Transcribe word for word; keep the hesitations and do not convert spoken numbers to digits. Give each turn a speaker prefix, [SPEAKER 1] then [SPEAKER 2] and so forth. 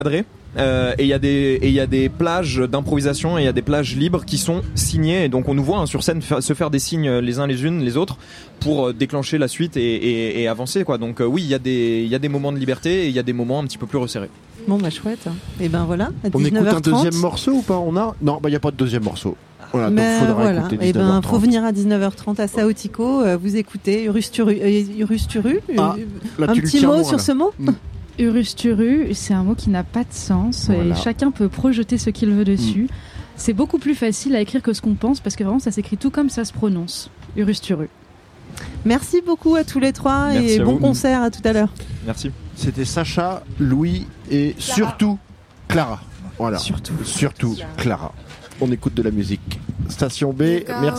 [SPEAKER 1] Euh, et il y a des et il y a des plages d'improvisation et il y a des plages libres qui sont signées et donc on nous voit hein, sur scène fa- se faire des signes les uns les unes les autres pour euh, déclencher la suite et, et, et avancer quoi. Donc euh, oui il y a des il y a des moments de liberté et il y a des moments un petit peu plus resserrés.
[SPEAKER 2] Bon bah chouette. Et ben voilà. À
[SPEAKER 3] On écoute
[SPEAKER 2] dix-neuf heures
[SPEAKER 3] un
[SPEAKER 2] trente.
[SPEAKER 3] deuxième morceau ou pas? On a non, bah il y a pas de deuxième morceau. Voilà, donc
[SPEAKER 2] Mais
[SPEAKER 3] faudra
[SPEAKER 2] voilà.
[SPEAKER 3] écouter
[SPEAKER 2] Et
[SPEAKER 3] dix-neuf heures
[SPEAKER 2] ben
[SPEAKER 3] trente.
[SPEAKER 2] faut venir à dix-neuf heures trente à Saotico. Euh, vous écoutez Urusturu. Euh, Urusturu.
[SPEAKER 3] Ah, là,
[SPEAKER 2] un
[SPEAKER 3] tu le
[SPEAKER 2] petit
[SPEAKER 3] tiens
[SPEAKER 2] mot
[SPEAKER 3] loin,
[SPEAKER 2] sur
[SPEAKER 3] là.
[SPEAKER 2] ce mot.
[SPEAKER 3] Mm.
[SPEAKER 4] Urusturu, c'est un mot qui n'a pas de sens
[SPEAKER 3] Voilà.
[SPEAKER 4] et chacun peut projeter ce qu'il veut dessus. Mm. C'est beaucoup plus facile à écrire que ce qu'on pense parce que vraiment ça s'écrit tout comme ça se prononce. Urusturu.
[SPEAKER 2] Merci beaucoup à tous les trois.
[SPEAKER 1] Merci
[SPEAKER 2] et
[SPEAKER 1] à
[SPEAKER 2] bon
[SPEAKER 1] vous.
[SPEAKER 2] concert à tout à l'heure.
[SPEAKER 1] Merci.
[SPEAKER 3] C'était Sacha, Louis et
[SPEAKER 2] Clara.
[SPEAKER 3] surtout Clara. Voilà.
[SPEAKER 4] Surtout.
[SPEAKER 3] Surtout Clara. On écoute de la musique. Station B, merci.